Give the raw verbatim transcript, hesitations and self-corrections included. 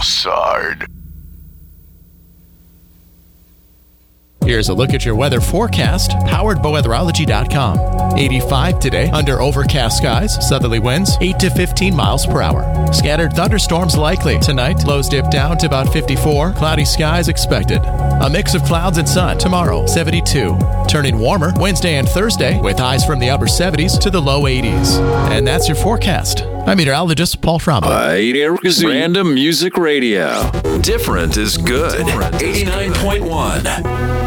Sard. Here's a look at your weather forecast, powered by weatherology dot com. eighty-five today, under overcast skies, southerly winds eight to fifteen miles per hour. Scattered thunderstorms likely. Tonight, lows dip down to about fifty-four, cloudy skies expected. A mix of clouds and sun tomorrow, seventy-two. Turning warmer Wednesday and Thursday, with highs from the upper seventies to the low eighties. And that's your forecast. I'm meteorologist Paul Frommer. Random Music Radio. Different is good. eighty-nine point one.